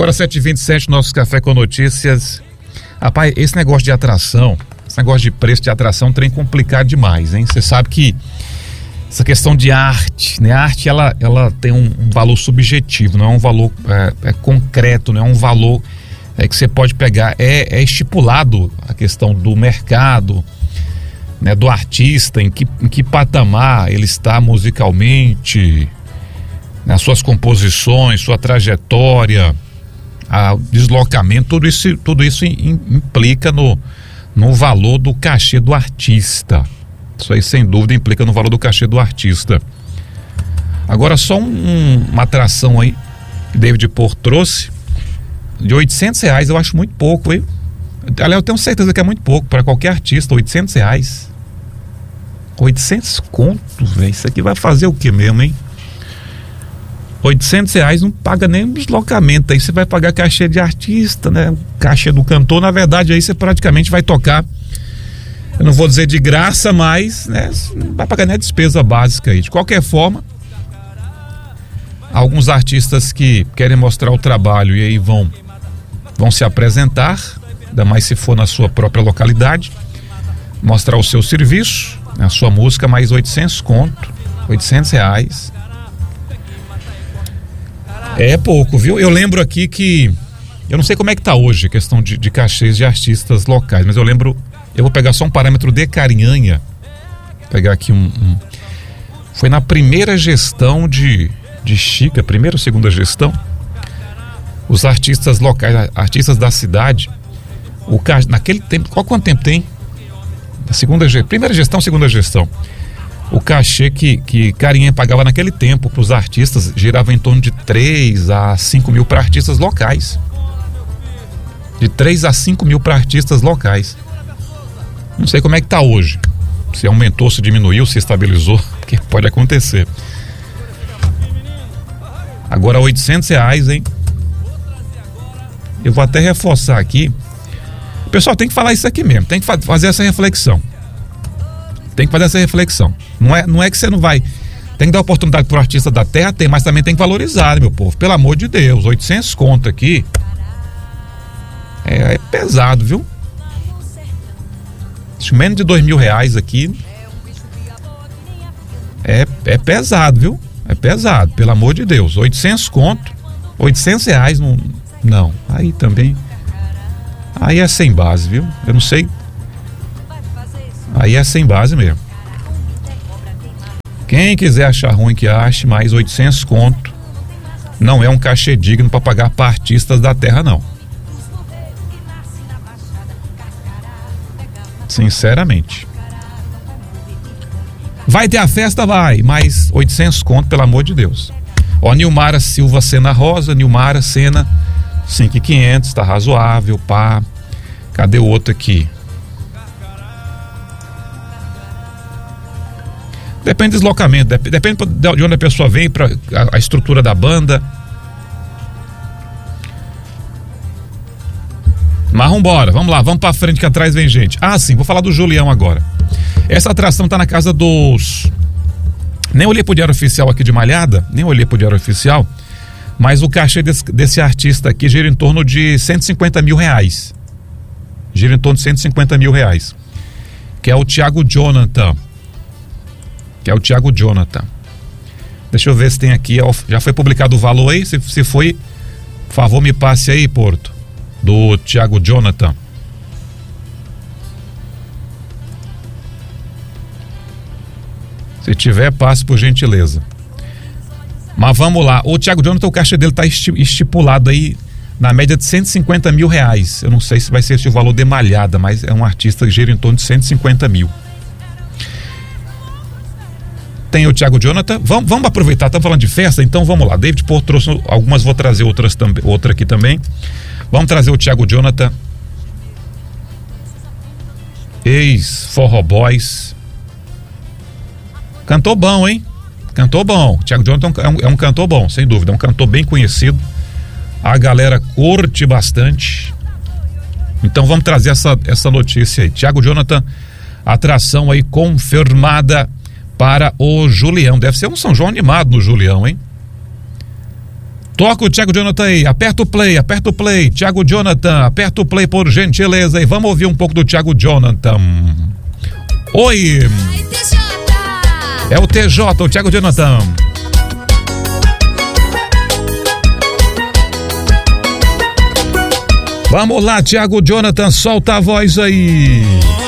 Agora 7h27, nosso Café com Notícias. Rapaz, esse negócio de atração, esse negócio de preço de atração, trem complicado demais, hein? Você sabe que essa questão de arte, né? A arte, ela tem um valor subjetivo, não é um valor concreto, não é um valor que você pode pegar. É estipulado a questão do mercado, né? Do artista, em que patamar ele está musicalmente, nas suas composições, sua trajetória, o deslocamento, tudo isso implica no valor do cachê do artista. Isso aí, sem dúvida, implica no valor do cachê do artista. Agora, só uma atração aí que David Porto trouxe, de R$800, eu acho muito pouco, hein? Aliás, eu tenho certeza que é muito pouco para qualquer artista, R$800. 800 conto, velho. Isso aqui vai fazer o que mesmo, hein? R$800 não paga nem um deslocamento. Aí você vai pagar cachê de artista, né? Cachê do cantor, na verdade, aí você praticamente vai tocar, eu não vou dizer de graça, mas, né, não vai pagar nem a despesa básica aí. De qualquer forma, alguns artistas que querem mostrar o trabalho e aí vão se apresentar, ainda mais se for na sua própria localidade, mostrar o seu serviço, a sua música, mais 800 conto, R$800. É pouco, viu? Eu lembro aqui que, eu não sei como é que tá hoje a questão de cachês de artistas locais, mas eu lembro, eu vou pegar só um parâmetro de Carinhanha, pegar aqui foi na primeira gestão de Chica, primeira ou segunda gestão, os artistas locais, artistas da cidade, naquele tempo, quanto tempo tem? Primeira gestão, segunda gestão, o cachê que Carinhanha pagava naquele tempo para os artistas girava em torno de 3 a 5 mil para artistas locais. De 3 a 5 mil para artistas locais. Não sei como é que tá hoje. Se aumentou, se diminuiu, se estabilizou, porque pode acontecer. Agora R$800, hein? Eu vou até reforçar aqui. Pessoal, tem que falar isso aqui mesmo, tem que fazer essa reflexão. Tem que fazer essa reflexão. Não é que você não vai. Tem que dar oportunidade pro artista da terra, mas também tem que valorizar, né, meu povo? Pelo amor de Deus, 800 conto aqui é pesado, viu? Menos de R$2.000 aqui é pesado, viu? É pesado, pelo amor de Deus. 800 conto, R$800 não. Aí também, aí é sem base, viu? Eu não sei. Aí é sem base mesmo. Quem quiser achar ruim que ache, mais 800 conto não é um cachê digno para pagar para artistas da terra, não. Sinceramente. Vai ter a festa? Vai, mas 800 conto, pelo amor de Deus. Ó, Nilmara Silva Sena Rosa, Nilmara Sena 5.500, tá razoável, pá. Cadê o outro aqui? Depende do deslocamento, depende de onde a pessoa vem, para a estrutura da banda. Mas vamos lá, vamos pra frente que atrás vem gente. Ah, sim, vou falar do Julião agora. Essa atração tá na casa dos... Nem olhei pro Diário Oficial aqui de Malhada, mas o cachê desse artista aqui gira em torno de R$150 mil. Gira em torno de R$150 mil. Que é o Thiago Jonathan. Deixa eu ver se tem aqui, já foi publicado o valor aí, se foi, por favor me passe aí, Porto, do Thiago Jonathan. Se tiver, passe por gentileza. Mas vamos lá, o Thiago Jonathan, o cachê dele está estipulado aí na média de R$150 mil. Eu não sei se vai ser esse o valor de Malhada, mas é um artista que gira em torno de R$150 mil. Tem o Thiago Jonathan, vamos aproveitar, estamos falando de festa, então vamos lá. David Porto trouxe algumas, vou trazer outra aqui também. Vamos trazer o Thiago Jonathan, ex-Forró Boys. Cantor bom, hein? Cantor bom. Thiago Jonathan é um cantor bom, sem dúvida, é um cantor bem conhecido. A galera curte bastante. Então vamos trazer essa notícia aí. Thiago Jonathan, atração aí confirmada para o Julião. Deve ser um São João animado no Julião, hein? Toca o Thiago Jonathan aí, aperta o play, Thiago Jonathan, aperta o play por gentileza e vamos ouvir um pouco do Thiago Jonathan. Oi! É o TJ, o Thiago Jonathan. Vamos lá, Thiago Jonathan, solta a voz aí.